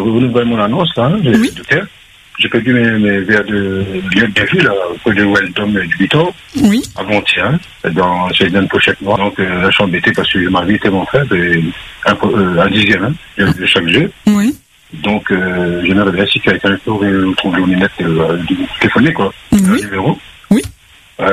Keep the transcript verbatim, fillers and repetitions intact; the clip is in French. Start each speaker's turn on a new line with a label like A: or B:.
A: renouvelle mon annonce, là, hein, de,
B: Oui.
A: de terre. J'ai perdu mes, mes verres de lieu de vue, là, auprès de Weldom du Vito,
B: Oui.
A: avant-hier, dans, c'est une pochette noire. Donc, euh, je suis embêté parce que ma vie était mon frère, et un, euh, un dixième, hein, de, de chaque jeu.
B: Oui.
A: Donc, euh, j'aimerais bien si quelqu'un peut retrouver au minette, euh, téléphoner, quoi,
B: Oui.
A: le numéro.